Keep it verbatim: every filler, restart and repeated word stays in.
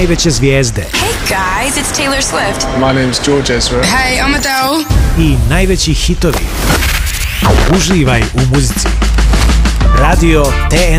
najveće zvijezde. Hey guys, it's Taylor Swift. My name's George Ezra. Hey, I'm Adele. I najveći hitovi. Uživaj u muzici. Radio T N